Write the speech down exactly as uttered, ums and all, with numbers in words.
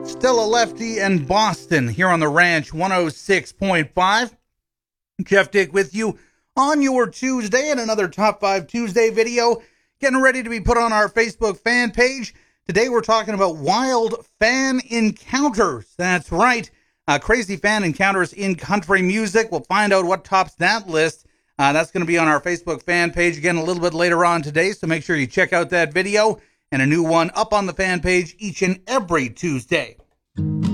Stella Lefty and Boston here on the Ranch one oh six point five. Jeff Dick with you on your Tuesday and another Top five Tuesday video getting ready to be put on our Facebook fan page. Today we're talking about wild fan encounters. That's right. Uh, crazy fan encounters in country music. We'll find out what tops that list. Uh, that's going to be on our Facebook fan page again a little bit later on today, so make sure you check out that video, and a new one up on the fan page each and every Tuesday.